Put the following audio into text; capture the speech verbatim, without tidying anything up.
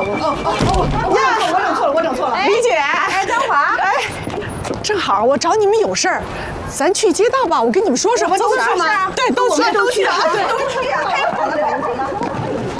哦哦哦，我整错了，我整错了，我整错了。 李姐， 哎，张华， 哎，正好我找你们有事儿，咱去街道吧，我跟你们说说。 我们都去吗？ 对，都去， 都去啊， 对， 都去啊！